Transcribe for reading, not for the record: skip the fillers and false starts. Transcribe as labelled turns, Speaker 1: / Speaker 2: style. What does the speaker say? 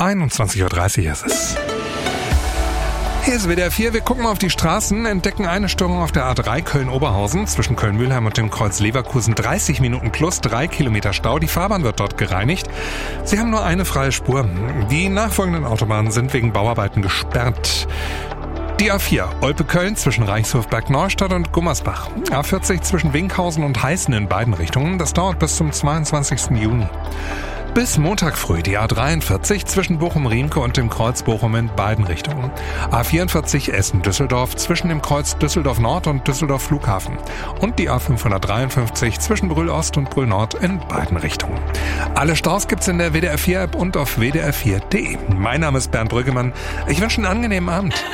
Speaker 1: 21.30 Uhr ist es. Hier ist WDR 4. Wir gucken mal auf die Straßen, entdecken eine Störung auf der A3 Köln-Oberhausen zwischen Köln-Mühlheim und dem Kreuz Leverkusen. 30 Minuten plus 3 Kilometer Stau. Die Fahrbahn wird dort gereinigt. Sie haben nur eine freie Spur. Die nachfolgenden Autobahnen sind wegen Bauarbeiten gesperrt. Die A4 Olpe-Köln zwischen Reichshof-Berg-Neustadt und Gummersbach. A40 zwischen Winkhausen und Heißen in beiden Richtungen. Das dauert bis zum 22. Juni. Bis Montag früh die A43 zwischen Bochum-Riemke und dem Kreuz Bochum in beiden Richtungen. A44 Essen-Düsseldorf zwischen dem Kreuz Düsseldorf-Nord und Düsseldorf-Flughafen. Und die A553 zwischen Brühl-Ost und Brühl-Nord in beiden Richtungen. Alle Staus gibt's in der WDR 4 App und auf wdr4.de. Mein Name ist Bernd Brüggemann. Ich wünsche einen angenehmen Abend.